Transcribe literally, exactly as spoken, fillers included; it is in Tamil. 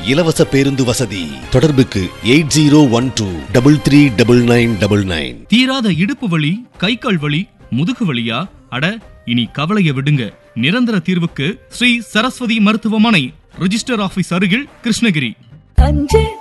இலவச பேருந்து வசதி. தொடர்புக்கு eight zero one two double three double nine double nine. தீராத இடுப்பு வலி, கை கால் வலி, முதுகு வலியா? அட, இனி கவலைய விடுங்க. நிரந்தர தீர்வுக்கு ஸ்ரீ சரஸ்வதி மருத்துவமனை, ரிஜிஸ்டர் ஆபீஸ் அருகில், கிருஷ்ணகிரி.